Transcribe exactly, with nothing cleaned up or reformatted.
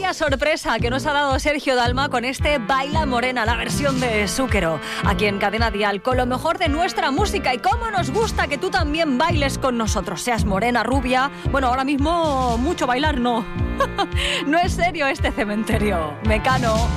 Vaya sorpresa que nos ha dado Sergio Dalma con este Baila Morena, la versión de Zúquero, aquí en Cadena Dial, con lo mejor de nuestra música. Y cómo nos gusta que tú también bailes con nosotros, seas morena, rubia. Bueno, ahora mismo mucho bailar no. No es serio este cementerio. Mecano.